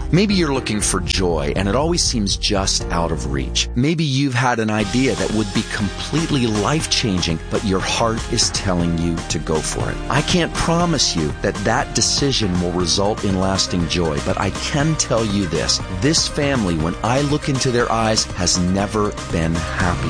Maybe you're looking for joy and it always seems just out of reach. Maybe you've had an idea that would be completely life-changing, but your heart is telling you to go for it. I can't promise you that that decision will result in lasting joy, but I can tell you this. This family, when I look into their eyes, has never been happy.